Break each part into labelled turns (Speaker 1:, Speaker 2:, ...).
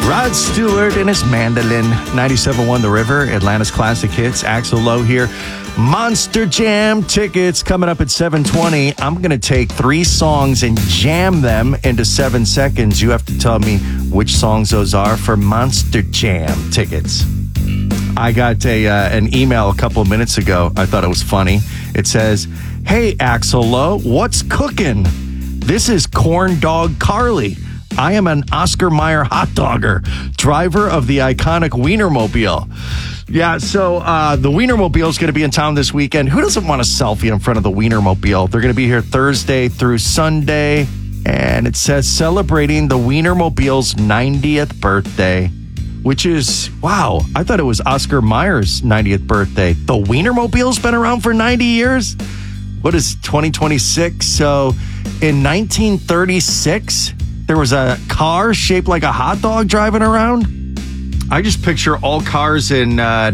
Speaker 1: Rod Stewart and his mandolin. 97.1 The River, Atlanta's classic hits. Axl Lowe here. Monster Jam tickets coming up at 7:20. I'm going to take 3 songs and jam them into 7 seconds. You have to tell me which songs those are for Monster Jam tickets. I got an email a couple of minutes ago. I thought it was funny. It says, "Hey, Axl Lowe, what's cooking? This is Corn Dog Carly. I am an Oscar Mayer hot dogger, driver of the iconic Wienermobile." Yeah, so the Wienermobile is going to be in town this weekend. Who doesn't want a selfie in front of the Wienermobile? They're going to be here Thursday through Sunday. And it says celebrating the Wienermobile's 90th birthday, which is, wow, I thought it was Oscar Mayer's 90th birthday. The Wienermobile's been around for 90 years? What is 2026? So in 1936, there was a car shaped like a hot dog driving around. I just picture all cars in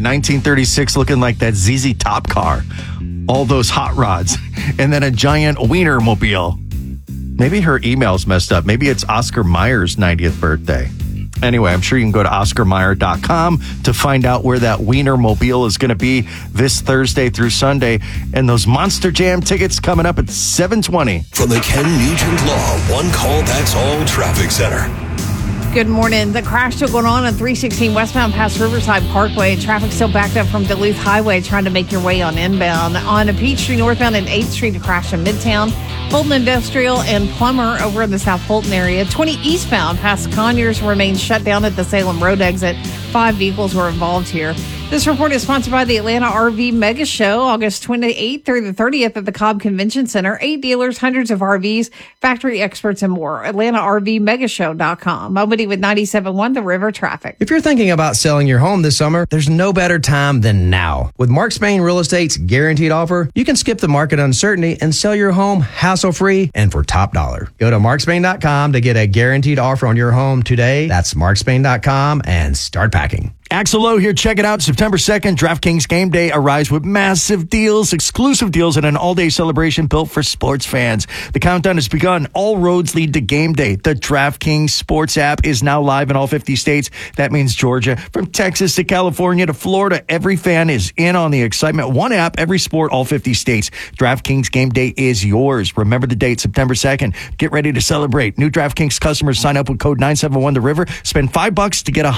Speaker 1: 1936 looking like that ZZ Top car. All those hot rods. And then a giant Wienermobile. Maybe her email's messed up. Maybe it's Oscar Mayer's 90th birthday. Anyway, I'm sure you can go to OscarMayer.com to find out where that Wienermobile is going to be this Thursday through Sunday. And those Monster Jam tickets coming up at 7:20.
Speaker 2: From the Ken Nugent Law One Call That's All Traffic Center.
Speaker 3: Good morning. The crash still going on 316 westbound past Riverside Parkway. Traffic still backed up from Duluth Highway trying to make your way on inbound. On Peachtree northbound and 8th Street, a crash in Midtown. Fulton Industrial and Plummer over in the South Fulton area. 20 eastbound past Conyers remains shut down at the Salem Road exit. 5 vehicles were involved here. This report is sponsored by the Atlanta RV Mega Show, August 28th through the 30th at the Cobb Convention Center. 8 dealers, hundreds of RVs, factory experts, and more. AtlantaRVMegashow.com. Nobody with 97.1 The River traffic.
Speaker 4: If you're thinking about selling your home this summer, there's no better time than now. With Mark Spain Real Estate's guaranteed offer, you can skip the market uncertainty and sell your home hassle-free and for top dollar. Go to markspain.com to get a guaranteed offer on your home today. That's markspain.com and start packing.
Speaker 1: Axl Lowe here. Check it out. September 2nd, DraftKings Game Day arrives with massive deals, exclusive deals, and an all-day celebration built for sports fans. The countdown has begun. All roads lead to Game Day. The DraftKings Sports app is now live in all 50 states. That means Georgia. From Texas to California to Florida, every fan is in on the excitement. One app, every sport, all 50 states. DraftKings Game Day is yours. Remember the date, September 2nd. Get ready to celebrate. New DraftKings customers sign up with code 971 The River. Spend $5 to get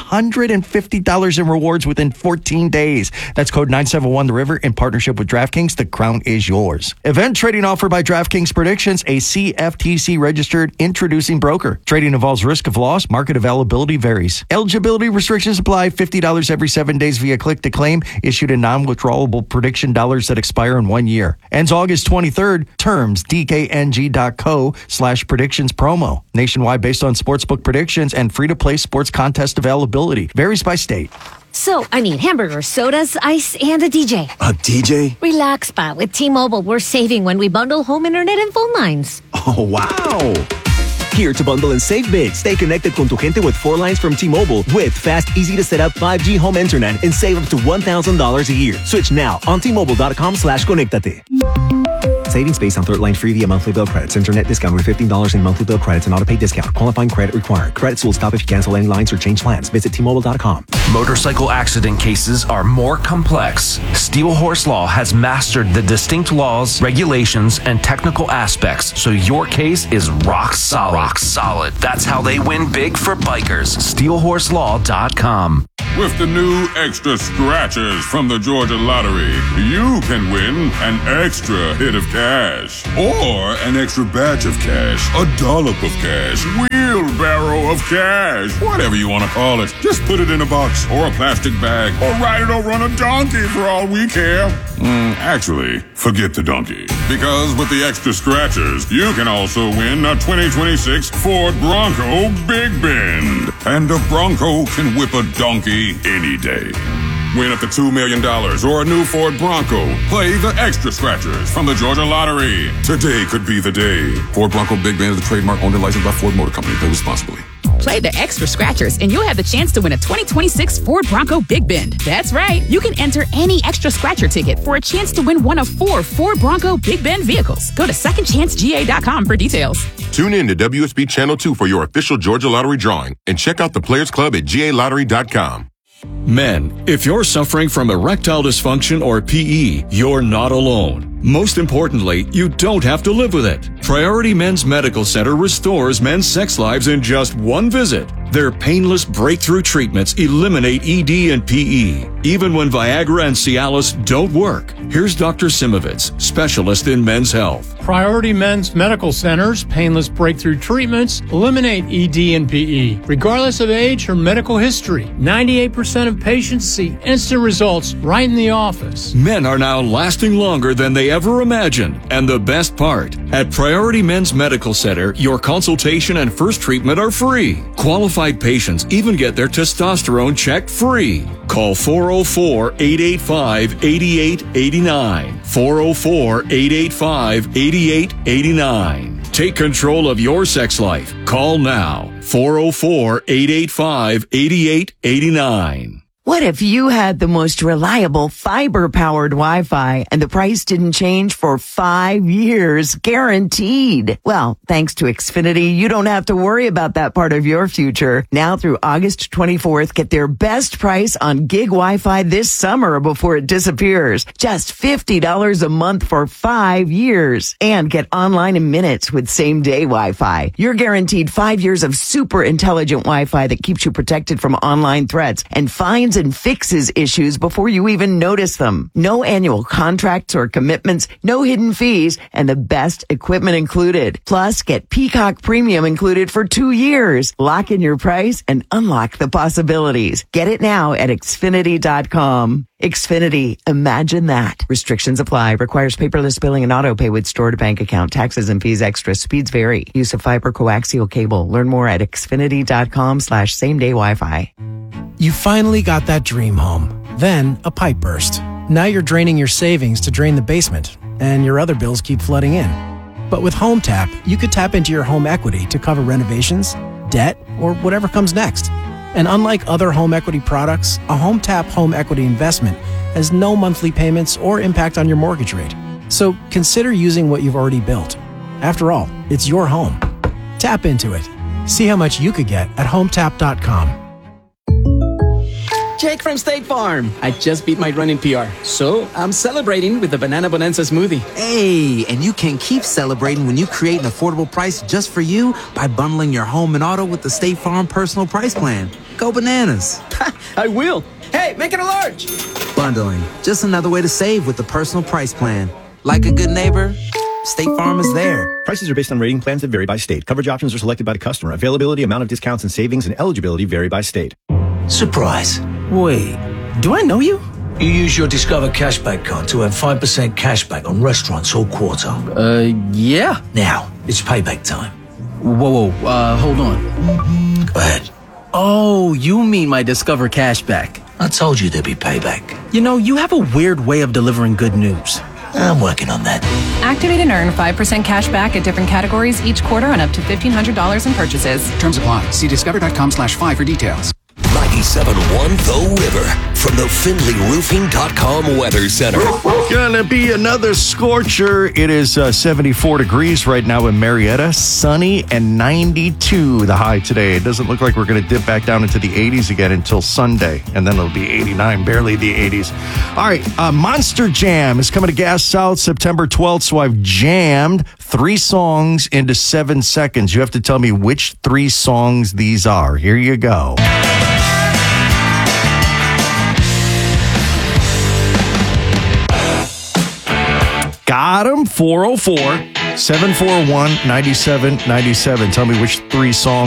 Speaker 1: $150 in rewards within 14 days. That's code 971 The River in partnership with DraftKings. The crown is yours. Event trading offered by DraftKings Predictions, a CFTC registered introducing broker. Trading involves risk of loss. Market availability varies. Eligibility restrictions apply. $50 every 7 days via click to claim. Issued in non-withdrawable prediction dollars that expire in 1 year. Ends August 23rd. Terms dkng.co/predictions promo. Nationwide based on sportsbook predictions and free-to-play sports contest availability. Varies by state.
Speaker 5: So, I need hamburgers, sodas, ice, and a DJ.
Speaker 2: A DJ?
Speaker 5: Relax, Pa. With T-Mobile, we're saving when we bundle home internet and phone lines.
Speaker 2: Oh, wow. Here to bundle and save big. Stay connected con tu gente with 4 lines from T-Mobile with fast, easy-to-set-up 5G home internet and save up to $1,000 a year. Switch now on T-Mobile.com/conectate. Savings based on third line free via monthly bill credits. Internet discount with $15 in monthly bill credits and auto pay discount. Qualifying credit required. Credits will stop if you cancel any lines or change plans. Visit T-Mobile.com.
Speaker 6: Motorcycle accident cases are more complex. Steel Horse Law has mastered the distinct laws, regulations, and technical aspects, so your case is rock solid. Rock solid. That's how they win big for bikers. SteelHorseLaw.com.
Speaker 7: With the new extra scratchers from the Georgia Lottery, you can win an extra hit of cash, or an extra batch of cash, a dollop of cash, wheelbarrow of cash, whatever you want to call it. Just put it in a box or a plastic bag, or ride it over on a donkey for all we care. Actually, forget the donkey. Because with the extra scratchers, you can also win a 2026 Ford Bronco Big Bend. And a Bronco can whip a donkey any day. Win up to $2 million or a new Ford Bronco. Play the extra scratchers from the Georgia Lottery. Today could be the day. Ford Bronco Big Bend is the trademark owned and licensed by Ford Motor Company. Play responsibly.
Speaker 8: Play the Extra Scratchers, and you'll have the chance to win a 2026 Ford Bronco Big Bend. That's right. You can enter any Extra Scratcher ticket for a chance to win one of 4 Ford Bronco Big Bend vehicles. Go to secondchancega.com for details.
Speaker 9: Tune in to WSB Channel 2 for your official Georgia Lottery drawing, and check out the Players Club at galottery.com.
Speaker 10: Men, if you're suffering from erectile dysfunction or PE, you're not alone. Most importantly, you don't have to live with it. Priority Men's Medical Center restores men's sex lives in just one visit. Their painless breakthrough treatments eliminate ED and PE, even when Viagra and Cialis don't work. Here's Dr. Simovitz, specialist in men's health.
Speaker 11: Priority Men's Medical Center's painless breakthrough treatments eliminate ED and PE, regardless of age or medical history. 98% of patients see instant results right in the office.
Speaker 10: Men are now lasting longer than they ever imagined. And the best part, at Priority Men's Medical Center, your consultation and first treatment are free. Qualified patients even get their testosterone checked free. Call 404-885-8889. 404-885-8889. Take control of your sex life. Call now. 404-885-8889.
Speaker 12: What if you had the most reliable fiber-powered Wi-Fi and the price didn't change for 5 years, guaranteed? Well, thanks to Xfinity, you don't have to worry about that part of your future. Now through August 24th, get their best price on gig Wi-Fi this summer before it disappears. Just $50 a month for 5 years. And get online in minutes with same-day Wi-Fi. You're guaranteed 5 years of super intelligent Wi-Fi that keeps you protected from online threats and finds and fixes issues before you even notice them. No annual contracts or commitments, no hidden fees, and the best equipment included. Plus, get Peacock Premium included for 2 years. Lock in your price and unlock the possibilities. Get it now at Xfinity.com. Xfinity, imagine that. Restrictions apply. Requires paperless billing and auto pay with stored bank account. Taxes and fees extra. Speeds vary. Use of fiber coaxial cable. Learn more at Xfinity.com/same-day Wi-Fi.
Speaker 13: You finally got that dream home. Then a pipe burst. Now you're draining your savings to drain the basement, and your other bills keep flooding in. But with Home Tap, you could tap into your home equity to cover renovations, debt, or whatever comes next. And unlike other home equity products, a Home Tap home equity investment has no monthly payments or impact on your mortgage rate. So consider using what you've already built. After all, it's your home. Tap into it. See how much you could get at HomeTap.com.
Speaker 14: Jake from State Farm. I just beat my running PR, so I'm celebrating with the Banana Bonanza smoothie.
Speaker 15: Hey, and you can keep celebrating when you create an affordable price just for you by bundling your home and auto with the State Farm Personal Price Plan. Go bananas.
Speaker 14: I will. Hey, make it a large.
Speaker 15: Bundling, just another way to save with the Personal Price Plan. Like a good neighbor, State Farm is there.
Speaker 16: Prices are based on rating plans that vary by state. Coverage options are selected by the customer. Availability, amount of discounts and savings, and eligibility vary by state.
Speaker 17: Surprise. Wait, do I know you? You use your Discover Cashback card to earn 5% cashback on restaurants all quarter.
Speaker 14: Yeah.
Speaker 17: Now, it's payback time.
Speaker 14: Whoa, hold on.
Speaker 17: Go ahead.
Speaker 14: Oh, you mean my Discover Cashback.
Speaker 17: I told you there'd be payback.
Speaker 14: You know, you have a weird way of delivering good news.
Speaker 17: I'm working on that.
Speaker 18: Activate and earn 5% cash back at different categories each quarter on up to $1,500 in purchases.
Speaker 19: Terms apply. See discover.com/5 for details.
Speaker 20: 97.1 The River from the FindlayRoofing.com Weather Center.
Speaker 1: Gonna be another scorcher. It is 74 degrees right now in Marietta. Sunny and 92 the high today. It doesn't look like we're going to dip back down into the 80s again until Sunday. And then it'll be 89, barely the 80s. All right, Monster Jam is coming to Gas South September 12th. So I've jammed 3 songs into 7 seconds. You have to tell me which 3 songs these are. Here you go. Got him. 404-741-9797. Tell me which 3 songs